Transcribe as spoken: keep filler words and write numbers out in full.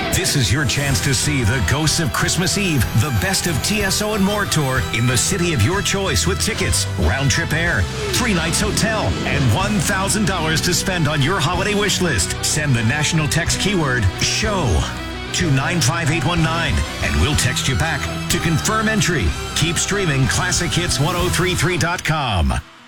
This is your chance to see the Ghosts of Christmas Eve, the Best of T S O and More tour in the city of your choice with tickets, round-trip air, three nights hotel, and one thousand dollars to spend on your holiday wish list. Send the national text keyword SHOW to nine five eight one nine, and we'll text you back to confirm entry. Keep streaming classic hits ten thirty-three dot com.